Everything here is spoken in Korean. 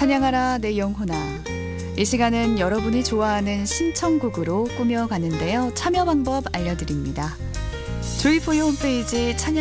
찬양하라 내 영혼아. 이 시간은 여러분이 좋아하는 신청곡으로 꾸며가는데요. 참여 방법 알려드립니다. 조이포유 홈페이지 찬양